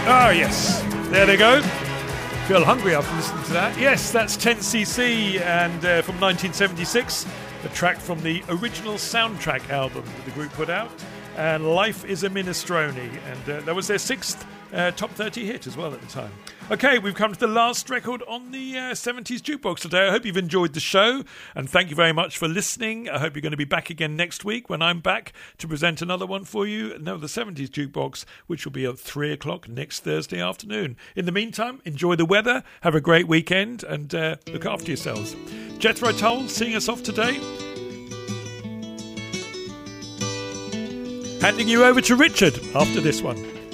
Oh, yes. There they go. Feel hungry after listening to that. Yes, that's 10cc and from 1976, a track from the original soundtrack album that the group put out. And Life is a Minestrone. And that was their sixth top 30 hit as well at the time. Okay, we've come to the last record on the 70s Jukebox today. I hope you've enjoyed the show, and thank you very much for listening. I hope you're going to be back again next week when I'm back to present another one for you. No, the 70s Jukebox, which will be at 3 o'clock next Thursday afternoon. In the meantime, enjoy the weather, have a great weekend, and look after yourselves. Jethro Tull seeing us off today. Handing you over to Richard after this one.